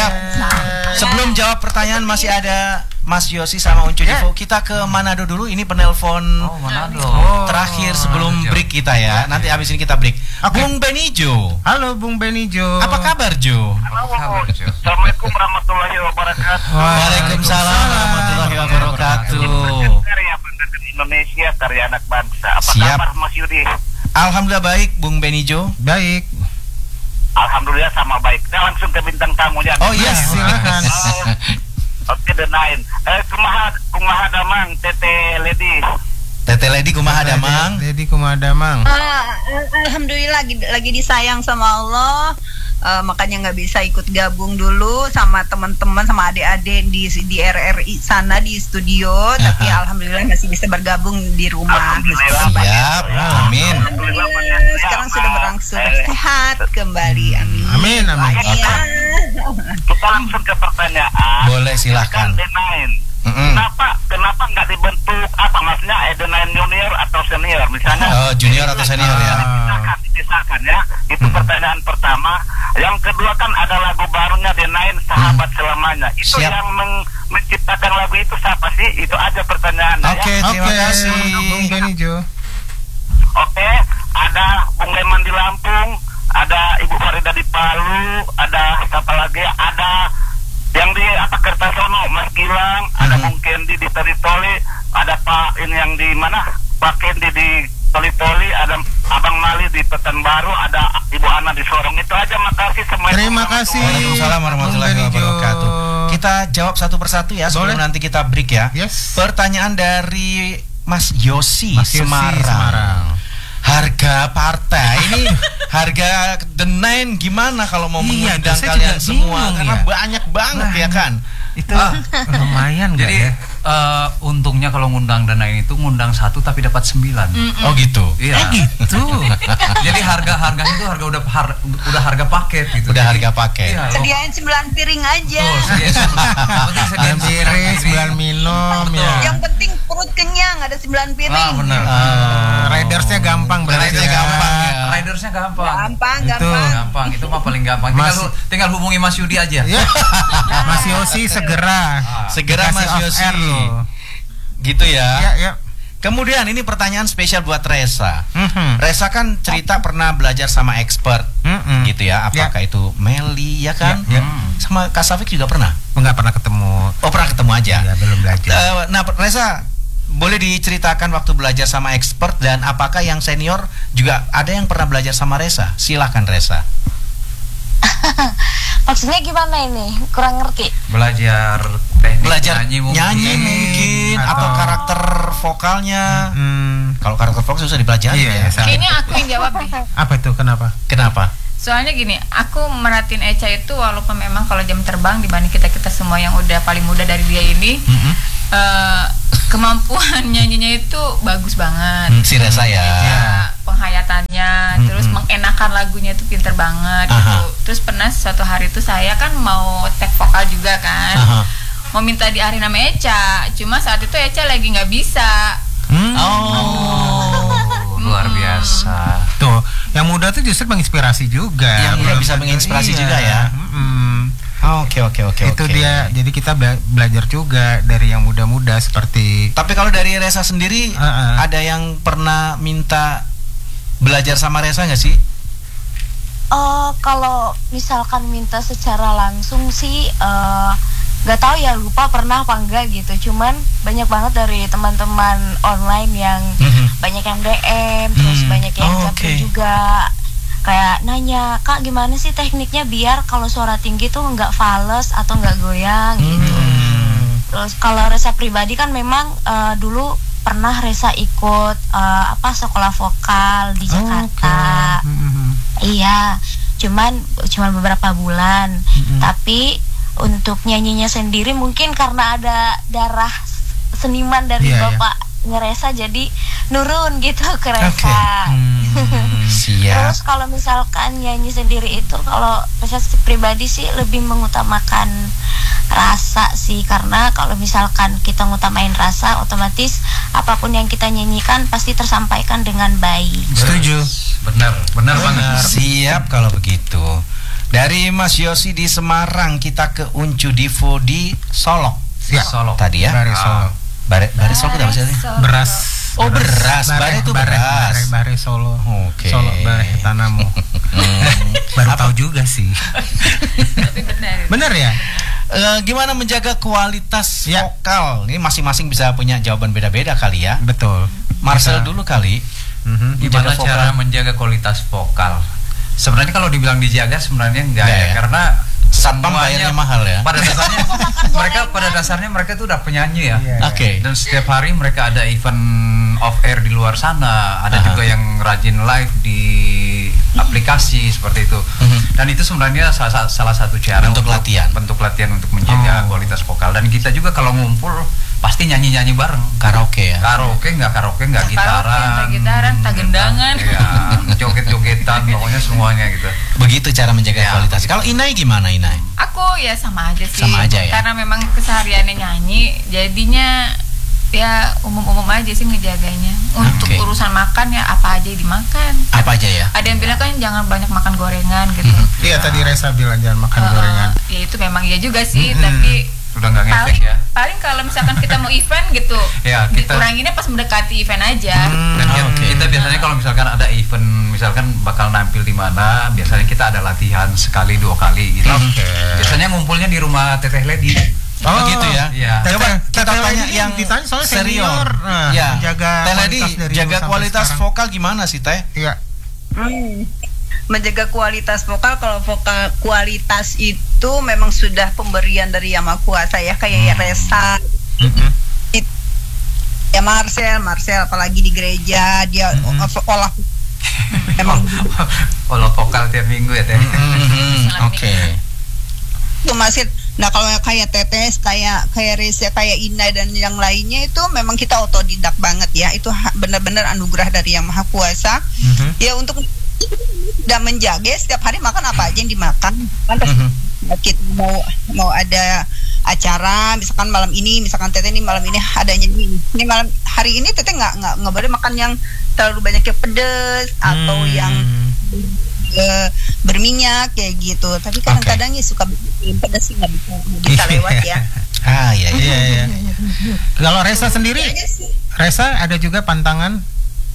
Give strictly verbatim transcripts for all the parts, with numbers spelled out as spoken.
Siap. Sebelum jawab pertanyaan masih ada Mas Yosi sama Uncu Devo. Kita ke Manado dulu. Ini penelpon Oh, Manado. terakhir sebelum break kita ya. Nanti habis ini kita break. Oke. Bung Benijo. Halo Bung Benijo. Apa kabar Jo? Halo, Jo. Assalamualaikum warahmatullahi wabarakatuh. Waalaikumsalam warahmatullahi wabarakatuh. Karya Bangga Indonesia, karya anak bangsa. Apa Siap. kabar Mas Yudi? Alhamdulillah baik Bung Benijo. Baik. Alhamdulillah sama baik. Nah, langsung ke bintang tamunya. Oh iya, silakan. Oh, Oke, The Nine. Eh, kumaha kumaha damang Tete Lady. Tete Lady kumaha damang? Lady kumaha damang. Ah, alhamdulillah lagi, lagi disayang sama Allah. Uh, makanya nggak bisa ikut gabung dulu sama teman-teman sama adik-adik di di R R I sana di studio, tapi alhamdulillah masih bisa bergabung di rumah. Alhamdulillah. Siap. Amin. Alhamdulillah. Eh, sekarang sudah berangsur sehat kembali. Amin. Amin, amin. Ya. Kita langsung ke pertanyaan. Boleh, silahkan. Kan The Nine. Mm-mm. Kenapa kenapa nggak dibentuk apa maksudnya eh, The Nine junior atau senior misalnya? Oh, junior atau senior ya? Dipisahkan, dipisahkan ya. Itu Hmm. pertanyaan pertama. Yang kedua kan ada lagu barunya The Nine, Sahabat Selamanya. Itu Siap. yang meng- menciptakan lagu itu siapa sih? Itu aja pertanyaannya Oke, ya. terima Oke, kasih. Bung Benijo. Oke, ada Bung Leman di Lampung, ada Ibu Farida di Palu, ada siapa lagi? Ada yang di apa Kertasono, Mas Gilang, ada Mhm. Bung Kendi di Toli-Toli, ada Pak ini yang di mana? Pak Kendi di Toli-Toli, ada Abang Mali di Pekanbaru, ada Ibu Ana di Sorong. Itu aja, makasih semuanya. Terima kasih. Waalaikumsalam warahmatullahi Bung Benijo. wabarakatuh. Kita jawab satu persatu ya sebelum Boleh. nanti kita break ya. Yes. Pertanyaan dari Mas Yosi, Mas Yosi, Semarang. Semarang. Harga partai ini harga The Nine gimana kalau mau Iya, mengundang saya kalian juga semua bingung karena ya. banyak banget ya kan. Itu lumayan nggak Jadi ya? eh, untungnya kalau ngundang dana ini tuh ngundang satu tapi dapat sembilan. Oh gitu. Iya. Eh gitu. Jadi harga harganya itu harga udah har- udah harga paket gitu. Udah Jadi, harga paket. Iya. lo- Sediain sembilan piring aja. Tuh, sediain sembilan. Penting sediain Sembilan piring, sembilan minum ya. Yang penting perut kenyang, ada sembilan piring. Ah, benar. Ah, Ridersnya gampang berarti Ridersnya ya. gampang ya. Ridersnya gampang. Gampang, Itu. gampang. Gampang, itu mah paling gampang. Tinggal, Mas- hu- tinggal hubungi Mas Yudi aja. Ya. Mas Yosi segera. Segera Dikasih Mas off Yosi. air loh. Gitu ya. Ya, ya. Kemudian ini pertanyaan spesial buat Resa. Mhm. Resa kan cerita pernah belajar sama expert Mm-mm. gitu ya. Apakah itu Meli ya kan? Ya, ya. Sama Kak Safik juga pernah. Enggak pernah ketemu. Oh pernah ketemu aja. Ya, belum belajar. Eh, nah Resa, boleh diceritakan waktu belajar sama expert dan apakah yang senior juga ada yang pernah belajar sama Resa? Silahkan Resa. Maksudnya gimana ini? Kurang ngerti. Belajar teknik Belajar nyanyi mungkin. nyanyi mungkin atau, Atau- karakter vokalnya. Hmm. Kalau karakter vokal susah dipelajari Iya, ya. sama. Kayaknya aku yang jawab deh. Apa itu? Kenapa? Kenapa? Soalnya gini, aku merhatiin Echa itu walaupun memang kalau jam terbang dibanding kita-kita semua yang udah paling muda dari dia ini, Mm-mm. eh, kemampuan nyanyinya itu bagus banget. Hmm, si Resa ya. Ya, penghayatannya, Mm-mm. terus mengenakan lagunya itu pinter banget gitu. Aha. Terus pernah suatu hari itu saya kan mau tag vokal juga kan, Aha. mau minta diarin sama Echa, cuma saat itu Echa lagi nggak bisa. Hmm. Oh. Luar biasa. Tuh, yang muda tuh justru menginspirasi juga. Yang muda Belum bisa tentu- menginspirasi iya. juga ya. Mm-mm. Oke oke oke. Itu oke. dia. Jadi kita bela- belajar juga dari yang muda-muda seperti Tapi kalau dari Resa sendiri, Uh-uh. ada yang pernah minta belajar sama Resa nggak sih? Oh, kalau misalkan minta secara langsung sih eh, nggak tahu ya, lupa pernah apa enggak gitu. Cuman banyak banget dari teman-teman online yang Mhm. banyak yang D M, terus Hmm. banyak yang Oh, japri oke. juga. Kayak nanya, "Kak, gimana sih tekniknya biar kalau suara tinggi tuh nggak fales atau nggak goyang gitu." Hmm. Terus kalau Resa pribadi kan memang eh, dulu pernah Resa ikut eh, apa sekolah vokal di Jakarta. Oke. Mm-mm. Iya, cuman cuman beberapa bulan. Mm-mm. Tapi untuk nyanyinya sendiri mungkin karena ada darah seniman dari Iya, iya. bapak Resa, jadi nurun gitu ke Oke. Resa. Hmm, siap. Terus kalau misalkan nyanyi sendiri itu, kalau Resa pribadi sih lebih mengutamakan rasa sih, karena kalau misalkan kita ngutamain rasa, otomatis apapun yang kita nyanyikan pasti tersampaikan dengan baik. Setuju. Benar, benar banget. Siap kalau begitu. Dari Mas Yosi di Semarang kita ke Uncu Divo di Solok. Ya. Solo. Tadi ya. Bare Solo. Bare bare Solok itu apa sih? Beras. Oh, beras. Bare itu bare, beras. Bare, bare Solo. Oke. Solo bare Tanamu. Baru tahu juga sih. Tapi benar. Bener ya? Eh, gimana menjaga kualitas Ya. vokal? Ini masing-masing bisa punya jawaban beda-beda kali ya. Betul. Marcel Bisa. dulu kali. Mhm. Gimana Menjaga vokal. cara menjaga kualitas vokal? Sebenarnya kalau dibilang dijaga sebenarnya enggak Enggak ya, ya? karena Satpam semuanya bayarnya mahal ya. Pada dasarnya mereka pada dasarnya mereka itu udah penyanyi ya. Iya. Oke. Dan setiap hari mereka ada event off air di luar sana, ada Aha. juga yang rajin live di aplikasi seperti itu. Mhm. Dan itu sebenarnya salah, salah satu cara Bentuk untuk- latihan. bentuk latihan untuk menjaga Oh. kualitas vokal. Dan kita juga kalau ngumpul pasti nyanyi-nyanyi bareng. Karaoke ya. Karaoke nggak karaoke nggak Nggak karaoke, gitaran, nggak gitaran, tak gendangan. ya, joget-jogetan, pokoknya semuanya gitu. Begitu cara menjaga Ya, kualitas. begitu. Kalau Inai gimana Inai? Aku ya sama aja sih. Sama aja ya? Karena memang kesehariannya nyanyi, jadinya ya umum-umum aja sih ngejaganya. Untuk Oke. urusan makan ya apa aja dimakan. Apa aja ya? Ada yang bilang kan jangan banyak makan gorengan gitu. Iya tadi Reza bilang jangan makan Uh, gorengan. Ya itu memang iya juga sih, Mm-mm. tapi Udah nggak ngefek paling ya. paling kalau misalkan kita mau event gitu, Ya, kita- dikuranginnya pas mendekati event aja. Dan ya, Oke. kita biasanya kalau misalkan ada event, misalkan bakal nampil di mana, biasanya kita ada latihan sekali dua kali gitu. Oke. Biasanya ngumpulnya di rumah Teteh Lady. Oh, gitu ya. Iya. Coba Teteh- kita Teteh tanya Lady yang ditanya soalnya senior. senior. Nah, ya. menjaga Teh Lady, kualitas dari jaga dulu sampai kualitas sekarang. vokal gimana sih Teh? Iya. Hmm. Menjaga kualitas vokal, kalau vokal kualitas itu memang sudah pemberian dari Yang Maha Kuasa ya, kayak Reza, ya Marcel, Marcel apalagi di gereja dia o- olah memang Kalau vokal tiap minggu ya Teh. Mhm, Oke. itu masih. Nah kalau kayak Tetes, kayak kayak Reza, kayak Ina dan yang lainnya itu memang kita otodidak banget ya, itu ha- benar-benar anugerah dari Yang Maha Kuasa. Mhm. Ya untuk dan menjaga setiap hari makan apa aja yang dimakan kan pas kita mau mau ada acara misalkan malam ini, misalkan Teteh ini malam ini adanya ini ini malam hari ini Teteh nggak nggak nggak boleh makan yang terlalu banyak yang pedes atau Hmm. yang eh, berminyak kayak gitu, tapi kadang-kadang ya suka bikin pedes sih nggak bisa nggak bisa lewat ya. Ah, iya iya. Iya iya. Kalau Reza sendiri, Aja sih. Reza ada juga pantangan?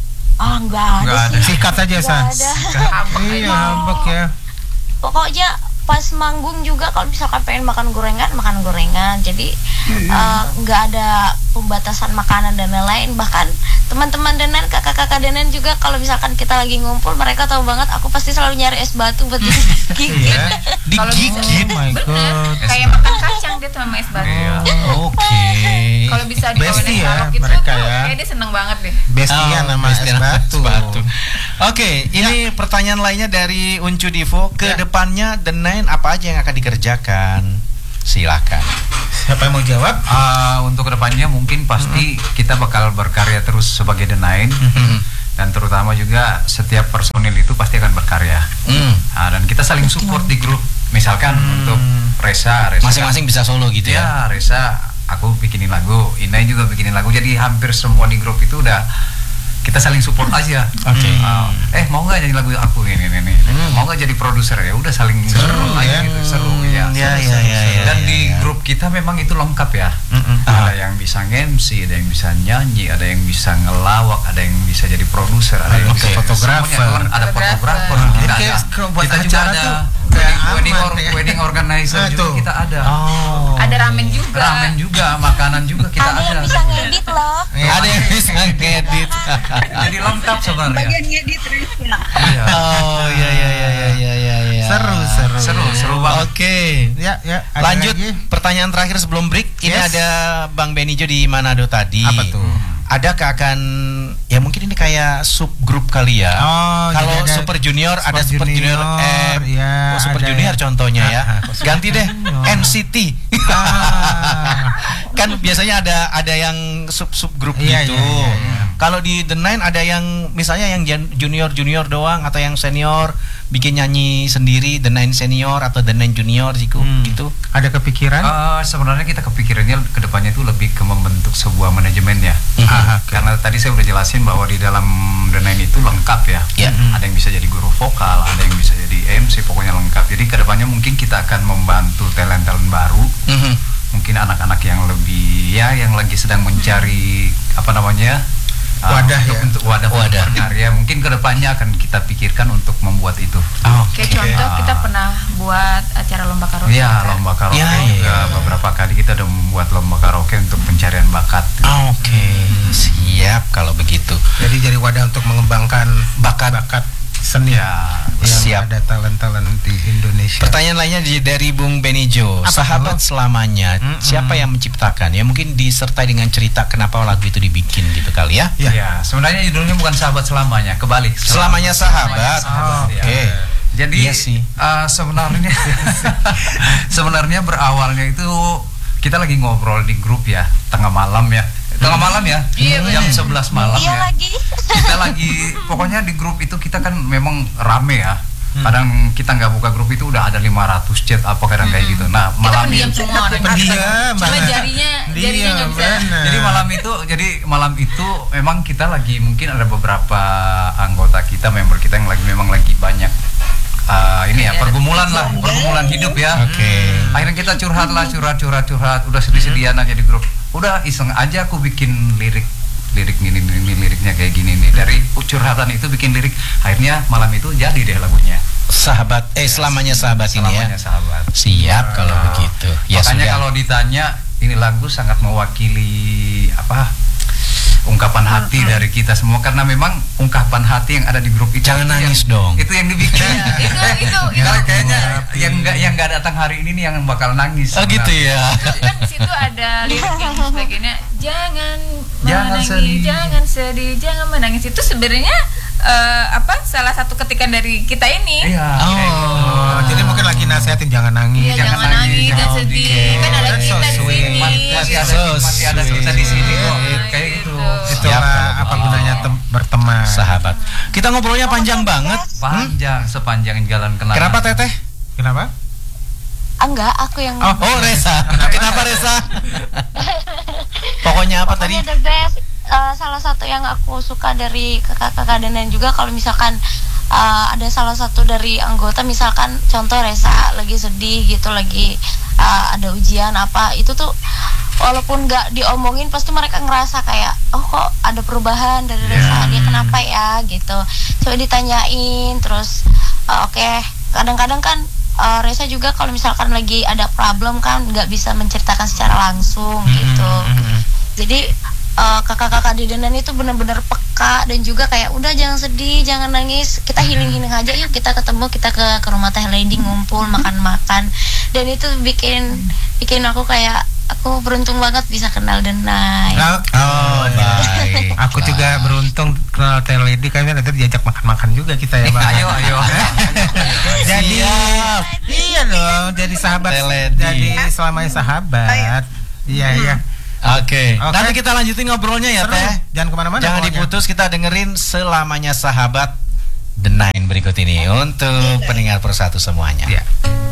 Ah, nggak ada Nggak ada. sih. Sikat saja Nggak Sa. ada. Iya, habak ya. Pokoknya pas manggung juga kalau misalkan pengen makan gorengan, makan gorengan. Jadi eh, nggak ada pembatasan makanan dan lain-lain. Bahkan teman-teman Denan, kakak-kakak Denan juga kalau misalkan kita lagi ngumpul, mereka tahu banget aku pasti selalu nyari es batu buat digigit. Iya. Kalau bisa- Digigit. Oh my Bener, god. kayak makan kacang dia tuh sama es batu. Iya. Oke. Kalau bisa dibawain es Bestie ya, balok gitu, mereka tuh ya. kayak dia seneng banget deh. Bestian Oh, sama bestian es sama batu. es batu. Oke, ini pertanyaan lainnya dari Uncu Divo. Ke Ya. depannya The Nine apa aja yang akan dikerjakan? Silakan. Siapa yang mau jawab? Ah, untuk kedepannya mungkin pasti kita bakal berkarya terus sebagai The Nine. Dan terutama juga setiap personil itu pasti akan berkarya. Hmm. Ah, dan kita saling support di grup. Misalkan untuk Reza, Reza Masing-masing bisa solo gitu ya. ya Reza aku bikinin lagu, Inai juga bikinin lagu, jadi hampir semua di grup itu udah kita saling support aja. Oke. Ah, eh mau nggak jadi lagu aku ini ini ini mau nggak jadi produser, ya udah saling seru aja ya. gitu, seru ya. Ya, Seru, ya, seru, ya, seru. ya, Dan ya, di ya. grup kita memang itu lengkap ya. Mm-mm. Ada yang bisa nge-M C, ada yang bisa nyanyi, ada yang bisa ngelawak, ada yang bisa jadi produser, ada yang Oke, bisa fotografer. semuanya, ada Fotografer. fotografer. Jadi Kita kayak ada, kalau buat kita juga acara ada tuh wedding, kayak wedding, aman or- ya. wedding organizer Nah, juga tuh. kita ada. Oh. Ada ramen juga. Ramen juga, makanan juga kita Ada ada. yang bisa ngedit loh. Iya. Ada yang bisa ngedit. Jadi lengkap sebenarnya. Bagian ngedit Reza. Iya. Oh, ya ya ya ya ya ya ya. Seru, seru. Seru, seru banget. Oke. Ya, ya. ada Lanjut lagi? pertanyaan terakhir sebelum break. Ini Yes. ada Bang Benijo di Manado tadi. Apa tuh? Adakah akan ya mungkin ini kayak subgrup kali ya? Oh, kalau jadi ada Super Junior ada Super Super Junior, Junior, M, ya, oh, Super ada Junior ya. contohnya ya. Ah, ah, kok Super Ganti deh Junior? N C T. Ah. Kan biasanya ada ada yang sub subgrup Iya, gitu. iya, iya, iya. Kalau di The Nine ada yang misalnya yang junior junior doang atau yang senior bikin nyanyi sendiri The Nine Senior atau The Nine Junior gitu. Hmm. gitu. Ada kepikiran? Eh, sebenarnya kita kepikirannya kedepannya itu lebih ke membentuk sebuah manajemen ya. Mhm. Ah, karena tadi saya udah jelasin bahwa di dalam The Nine itu lengkap ya. Ya. Ada yang bisa jadi guru vokal, ada yang bisa jadi M C, pokoknya lengkap. Jadi kedepannya mungkin kita akan membantu talent-talent baru, Mhm. mungkin anak-anak yang lebih ya yang lagi sedang mencari apa namanya uh, Wadah untuk, ya. untuk wadah, Wadah. untuk berkarya. Mungkin kedepannya akan kita pikirkan untuk membuat itu. Kayak contoh kita pernah buat acara lomba karaoke. Iya, kan? lomba karaoke Ya, juga iya. beberapa kali kita udah membuat lomba karaoke untuk pencarian bakat. Oke, siap kalau begitu. Jadi jadi wadah untuk mengembangkan bakat-bakat seni Ya, yang siap. ada talent-talent di Indonesia. Pertanyaan lainnya di, dari Bung Benijo. Apa Sahabat itu? selamanya, Mm-mm. siapa yang menciptakan? Ya mungkin disertai dengan cerita kenapa lagu itu dibikin gitu kali ya. Ya. ya, sebenarnya judulnya bukan sahabat selamanya, kebalik. Selamanya sahabat. Sahabat, ya. Oke. Jadi Iya sih. uh, sebenarnya sebenarnya berawalnya itu kita lagi ngobrol di grup ya, tengah malam ya. Tengah malam ya, Iya, jam bener. sebelas malam Iya ya. lagi. Kita lagi pokoknya di grup itu kita kan memang rame ya. Hmm. Kadang kita nggak buka grup itu udah ada lima ratus chat apa kadang kayak gitu. Nah, Kita malam pendiam itu semua orang. Pendiam, Cuma banget. jarinya jarinya Diam, nggak bisa. benar. Jadi malam itu, jadi malam itu memang kita lagi mungkin ada beberapa anggota kita, member kita yang lagi memang lagi banyak uh, ini ya pergumulan lah, pergumulan hidup ya. Oke. Akhirnya kita curhat lah, curhat, curhat, curhat. Udah sedih-sedihan aja di grup. Udah iseng aja aku bikin lirik, lirik ini, ini, ini liriknya kayak gini nih. Dari curhatan itu bikin lirik. Akhirnya malam itu jadi deh lagunya. Sahabat, eh selamanya sahabat ini ya. Selamanya sahabat. Siap kalau Nah, begitu. Ya makanya sudah. kalau ditanya ini lagu sangat mewakili apa ungkapan hati dari kita semua, karena memang ungkapan hati yang ada di grup itu Jangan itu nangis yang, dong. itu yang dibikin. Iya, itu itu itu. Kalau kayaknya yang nggak yang nggak datang hari ini nih yang bakal nangis. Oh gitu ya. Kan di situ ada lirik yang sebagainya, jangan Jangan menangis, sedih. jangan sedih, jangan menangis. Itu sebenarnya eh, apa salah satu ketikan dari kita ini. Iya. Oh. kayak gitu. Oh, jadi mungkin lagi nasihatin jangan nangis. Iya, jangan, nangis, jangan jangan sedih. sedih. Kan ada That's so kita di sweet. sini. Mas- masih ada So masih ada kita di sini kok. Kayak gitu. Itulah Siap. apa gunanya tem- berteman. Sahabat. Kita ngobrolnya panjang banget. Panjang sepanjang jalan kenangan. Kenapa Teteh? Kenapa? Enggak, aku yang Oh, oh Reza. Kenapa Reza? Pokoknya apa tadi? Pokoknya the best. Eh, salah satu yang aku suka dari kakak-kakak dan juga kalau misalkan eh, ada salah satu dari anggota, misalkan contoh Reza lagi sedih gitu, lagi eh, ada ujian apa, itu tuh walaupun nggak diomongin pasti mereka ngerasa kayak oh kok ada perubahan dari Reza, dia kenapa ya gitu, coba ditanyain terus. eh, oke kadang-kadang kan eh, Reza juga kalau misalkan lagi ada problem kan nggak bisa menceritakan secara langsung gitu. Jadi uh, kakak-kakak di Denan itu benar-benar peka dan juga kayak udah jangan sedih, jangan nangis, kita healing-healing aja yuk, kita ketemu, kita ke ke rumah Teh Lady ngumpul makan-makan, dan itu bikin bikin aku kayak aku beruntung banget bisa kenal Denai. Oh, baik. Aku juga beruntung kenal Teh Lady, kami nanti diajak makan-makan juga kita ya, Bang. Ayo, ayo. Jadi Siap. iya dong, jadi sahabat, Teh Lady. jadi selamanya sahabat. Iya, iya. Oke. Oke. Nanti kita lanjutin ngobrolnya ya Seru. Teh. Jangan kemana-mana. Jangan pokoknya. diputus, kita dengerin selamanya sahabat The Nine berikut ini untuk pendengar persatu semuanya. Iya.